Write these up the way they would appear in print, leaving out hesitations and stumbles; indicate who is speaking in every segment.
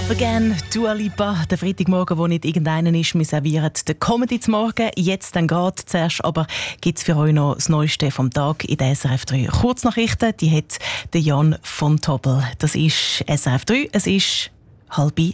Speaker 1: Love Again, Dua Lipa. Der Freitagmorgen, wo nicht irgendeinen ist, wir servieren den Comedy zum Morgen. Jetzt dann gerade zuerst, aber gibt es für euch noch das Neueste vom Tag in der SRF 3 Kurznachrichten. Die hat der Jan von Tobel. Das ist SRF 3, es ist 6:30.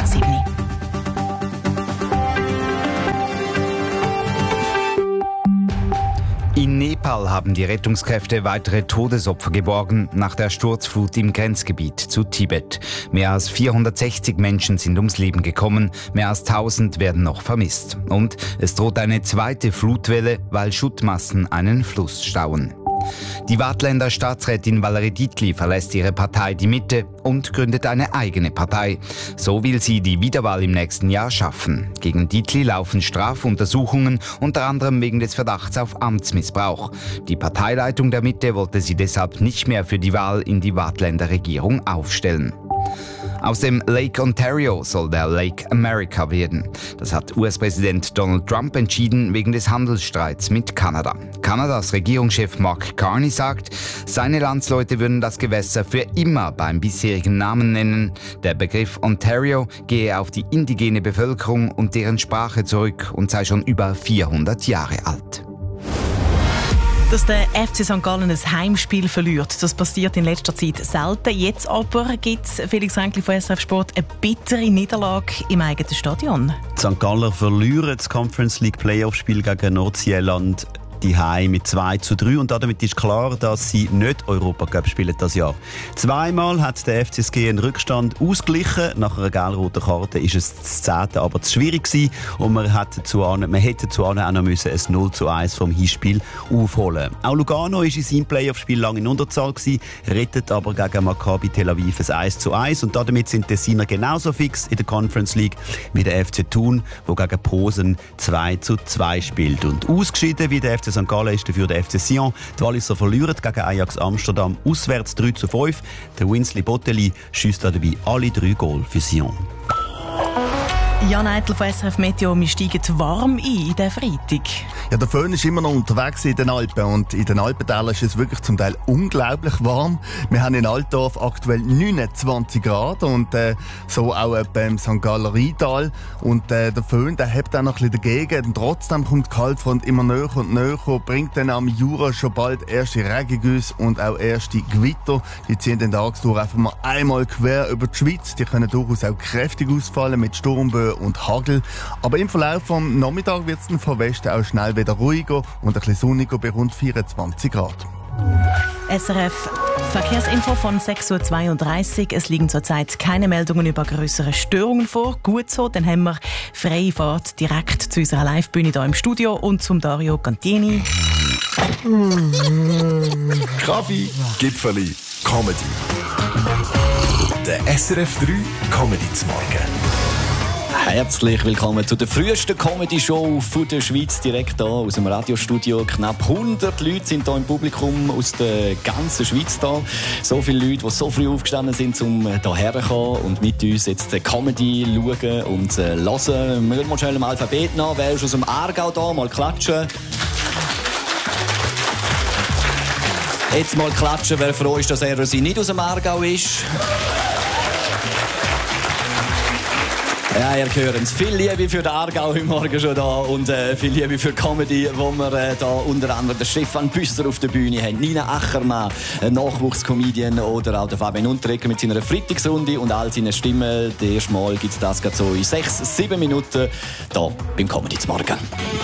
Speaker 2: In Nepal haben die Rettungskräfte weitere Todesopfer geborgen nach der Sturzflut im Grenzgebiet zu Tibet. Mehr als 460 Menschen sind ums Leben gekommen, mehr als 1000 werden noch vermisst. Und es droht eine zweite Flutwelle, weil Schuttmassen einen Fluss stauen. Die Waadtländer Staatsrätin Valerie Dietli verlässt ihre Partei Die Mitte und gründet eine eigene Partei. So will sie die Wiederwahl im nächsten Jahr schaffen. Gegen Dietli laufen Strafuntersuchungen, unter anderem wegen des Verdachts auf Amtsmissbrauch. Die Parteileitung der Mitte wollte sie deshalb nicht mehr für die Wahl in die Waadtländer Regierung aufstellen. Aus dem Lake Ontario soll der Lake America werden. Das hat US-Präsident Donald Trump entschieden wegen des Handelsstreits mit Kanada. Kanadas Regierungschef Mark Carney sagt, seine Landsleute würden das Gewässer für immer beim bisherigen Namen nennen. Der Begriff Ontario gehe auf die indigene Bevölkerung und deren Sprache zurück und sei schon über 400 Jahre alt.
Speaker 1: Dass der FC St. Gallen ein Heimspiel verliert, das passiert in letzter Zeit selten. Jetzt aber gibt es Felix Ränkli von SRF Sport eine bittere Niederlage im eigenen Stadion.
Speaker 3: Die St. Galler verlieren das Conference League Playoff-Spiel gegen Nordsjælland daheim mit 2:3 und damit ist klar, dass sie nicht Europacup spielen das Jahr. Zweimal hat der FCSG einen Rückstand ausgeglichen. Nach einer gelb-roten Karte ist es das 10. aber zu schwierig gewesen und man hätte zu auch noch müssen ein 0:1 vom Hinspiel aufholen. Auch Lugano war in seinem Playoff-Spiel lange in Unterzahl gewesen, rettet aber gegen Maccabi Tel Aviv ein 1:1 und damit sind die Tessiner genauso fix in der Conference League wie der FC Thun, der gegen Posen 2:2 spielt. Und ausgeschieden wie der FC St. Gallen ist dafür der FC Sion. Die Walliser verlieren gegen Ajax Amsterdam auswärts 3:5. Der Winsley Botteli schiesst dabei alle 3 Goal für Sion.
Speaker 1: Jan Eitel von SRF Meteo, wir steigen warm ein in diesen Freitag.
Speaker 4: Ja, der Föhn ist immer noch unterwegs in den Alpen und in den Alpentälern ist es wirklich zum Teil unglaublich warm. Wir haben in Altdorf aktuell 29 Grad und so auch beim St. Galler Rheintal. Und der Föhn, der hebt auch noch ein bisschen dagegen. Und trotzdem kommt die Kaltfront immer näher und näher, bringt dann am Jura schon bald erste Regengüsse und auch erste Gewitter. Die ziehen den tagsdurch einfach mal einmal quer über die Schweiz. Die können durchaus auch kräftig ausfallen mit Sturmböen und Hagel. Aber im Verlauf vom Nachmittag wird es dann von Westen auch schnell wieder ruhiger und ein bisschen sonniger bei rund 24 Grad.
Speaker 1: SRF Verkehrsinfo von 6:32 Uhr. Es liegen zurzeit keine Meldungen über grössere Störungen vor. Gut so, dann haben wir freie Fahrt direkt zu unserer Livebühne hier im Studio und zum Dario Cantieni.
Speaker 5: Kaffee, Gipfeli, Comedy. Der SRF 3 Comedy zum Morgen.
Speaker 6: Herzlich willkommen zu der frühesten Comedy-Show der Schweiz, direkt hier aus dem Radiostudio. Knapp 100 Leute sind hier im Publikum aus der ganzen Schweiz da. So viele Leute, die so früh aufgestanden sind, um hierher zu kommen und mit uns jetzt Comedy schauen und hören. Wir hören mal schnell im Alphabet nach. Wer ist aus dem Aargau da? Mal klatschen. Jetzt mal klatschen, wer froh ist, dass er oder sie nicht aus dem Aargau ist. Ja, ihr hört es. Viel Liebe für den Aargau heute Morgen schon da und viel Liebe für Comedy, wo wir da unter anderem den Stefan Büsser auf der Bühne haben, Nina Achermann, ein Nachwuchscomedian oder auch der Fabian Unterreger mit seiner Freitagsrunde und all seinen Stimmen. Das erste Mal gibt es das gerade so in 6-7 Minuten da beim Comedy zum Morgen.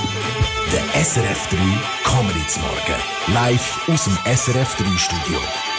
Speaker 5: Der SRF 3 Comedy zum Morgen. Live aus dem SRF 3 Studio.